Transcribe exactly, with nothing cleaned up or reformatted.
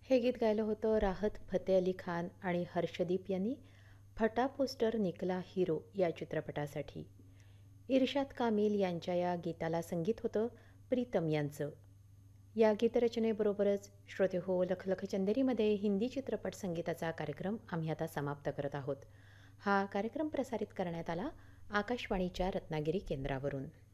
हे गीत गायलं होतं राहत फतेह अली खान आणि हर्षदीप यांनी फटा पोस्टर निकला हिरो या चित्रपटासाठी. इर्शाद कामिल यांच्या या गीताला संगीत होतं प्रीतम यांचं. या गीतरचनेबरोबरच श्रोते हो, लखलख चंदेरीमध्ये हिंदी चित्रपट संगीताचा कार्यक्रम आम्ही आता समाप्त करत आहोत. हा कार्यक्रम प्रसारित करण्यात आला आकाशवाणीच्या रत्नागिरी केंद्रावरून.